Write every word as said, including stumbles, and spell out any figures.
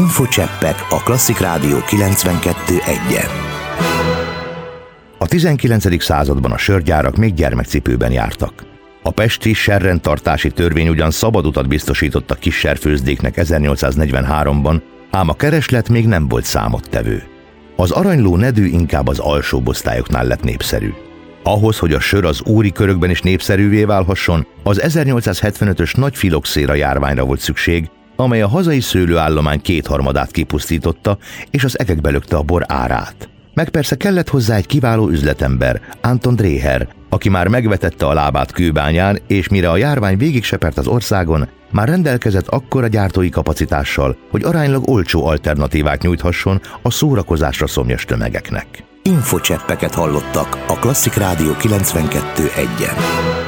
Infocseppek a Klasszik Rádió kilencvenkettő egyen. A tizenkilencedik században a sörgyárak még gyermekcipőben jártak. A pesti serrendtartási törvény ugyan szabad utat biztosított a kisserfőzdéknek ezernyolcszáznegyvenháromban, ám a kereslet még nem volt számottevő. Az aranyló nedű inkább az alsóbb osztályoknál lett népszerű. Ahhoz, hogy a sör az úri körökben is népszerűvé válhasson, az ezernyolcszázhetvenötös nagy filoxéra járványra volt szükség, amely a hazai szőlőállomány kétharmadát kipusztította, és az egekbe lökte a bor árát. Meg persze kellett hozzá egy kiváló üzletember, Anton Dreher, aki már megvetette a lábát kőbányán, és mire a járvány végig sepert az országon, már rendelkezett akkora gyártói kapacitással, hogy aránylag olcsó alternatívát nyújthasson a szórakozásra szomjas tömegeknek. Infocseppeket hallottak a Klasszik Rádió kilencvenkettő egyen.